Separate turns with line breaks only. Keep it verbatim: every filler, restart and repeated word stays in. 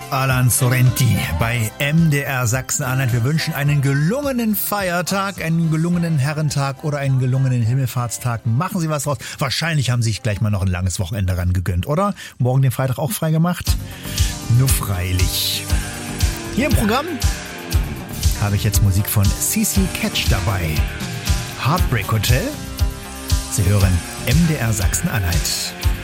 Alan Sorrenti bei M D R Sachsen-Anhalt. Wir wünschen einen gelungenen Feiertag, einen gelungenen Herrentag oder einen gelungenen Himmelfahrtstag. Machen Sie was draus. Wahrscheinlich haben Sie sich gleich mal noch ein langes Wochenende ran gegönnt, oder? Morgen den Freitag auch frei gemacht? Nur freilich. Hier im Programm habe ich jetzt Musik von C C Catch dabei. Heartbreak Hotel. Sie hören M D R Sachsen-Anhalt.